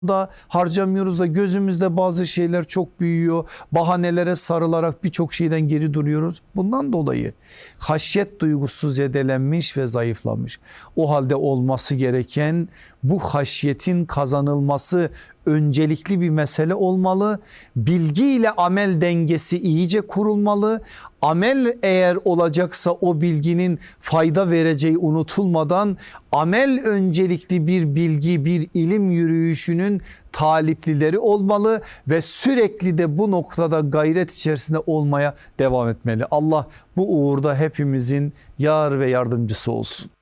da harcamıyoruz da gözümüzde bazı şeyler çok büyüyor. Bahanelere sarılarak birçok şeyden geri duruyoruz. Bundan dolayı haşyet duygusu zedelenmiş ve zayıflamış. O halde olması gereken bu haşyetin kazanılması öncelikli bir mesele olmalı. Bilgi ile amel dengesi iyice kurulmalı. Amel eğer olacaksa o bilginin fayda vereceği unutulmadan amel öncelikli bir bilgi, bir ilim yürüyüşünün taliplileri olmalı ve sürekli de bu noktada gayret içerisinde olmaya devam etmeli. Allah bu uğurda hepimizin yar ve yardımcısı olsun.